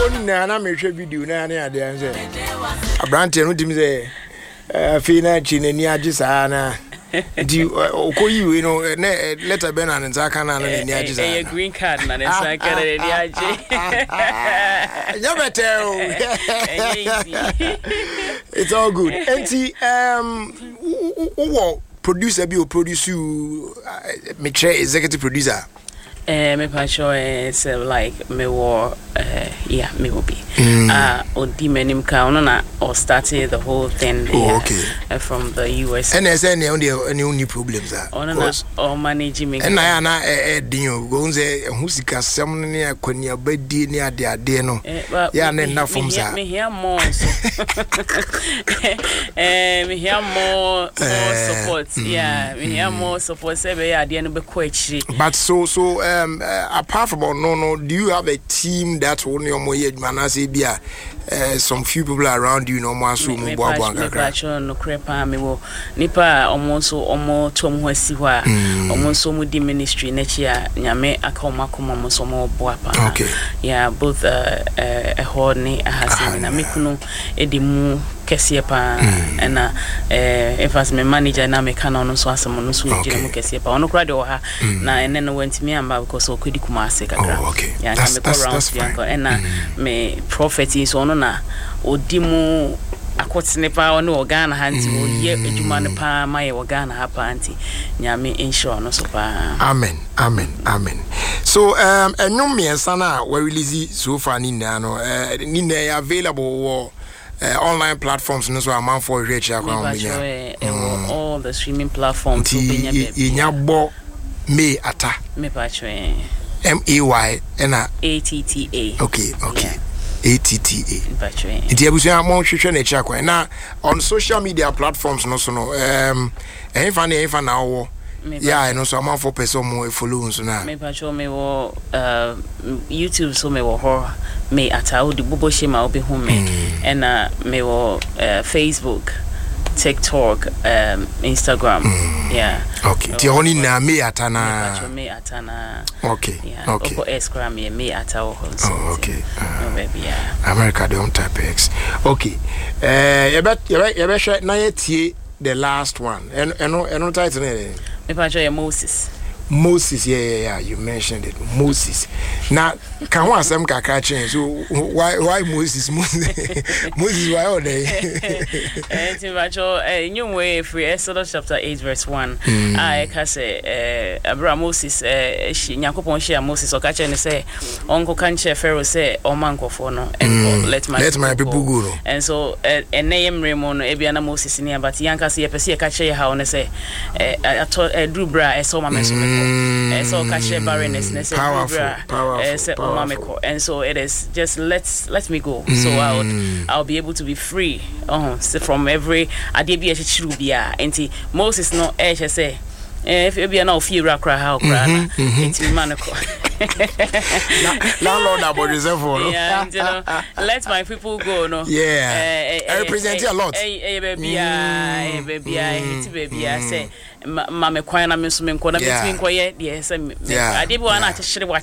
phone na me hwe video na na ade an say abrante no dim say fi na chi na ni age saa na di okoyi we no letter be na nza aka na na ni age saa green card na nza aka na ni age ya betel it's all good enti producer bi o produce you me executive producer me pacho is like me war yeah me will be odi menim ka ono na or started the whole thing from the US and say any problems ono na or manage me and na din go nze hu sika sem ne akwani abadi ne ade no ya na from za me hear more so me hear more support yeah me hear more support say be ade no be ko akiri but so apart from no do you have a team that only manase bia some few people around you no more so mo boa kakra no crepa me wo nipa omo tom ho asi ho a omo so mu di ministry na chia nyame akaomakoma mo so mo boa pa okay yeah both horny ahasi na mekuno edimu kese pa na if as my manager na me kana no so asem no so gire mu kese pa ono kra de wo ha na ene no went me amba because o kudi kuma ase kakra yeah me go around na me prophet so no na odimu akotene pa ono organa hanti o ye eduma ne pa ma ye organa ha pa anti nyame insure no so pa amen so enyum miensa na we release so far ni na no ni na available online platforms no so am for reach akwa all the streaming platforms so inyabo me ata me pacho MAY and ATTA okay ATTA pacho nti abusia mo hwehwe na echi akwa na on social media platforms no so no enfa na wo yeah no so am for person mo follow so na me pacho me wo YouTube so me wo ho me ata odi bobo shema obi hu me and me wo Facebook TikTok Instagram yeah okay ti honi na me atana okay yeah okay Instagram me ata ho so okay no baby yeah America don't type X okay you bet share na yetie the last one and title name me pacho Moses yeah you mentioned it Moses now can one some kaka change so why Moses why all day new way free Exodus chapter 8 verse 1 I can say Abraham Moses she nyakopon share Moses o ka che ne say onko kan che Pharaoh say o mankofo no and let my people go and so name Raymond no ebia na Moses ni but yanka say pese ka che ha on say drew bra e so ma me so kashe barrenness powerful and so it is just let me go so I'll be able to be free from every adebia chirubia enti Moses no say if you be now fear cry how cry it's manako landlord about yourself yeah you know let my people go no yeah I represent a lot baby I say mama kwan na me so me nko na betimi nko ye de say adebi wa na akyere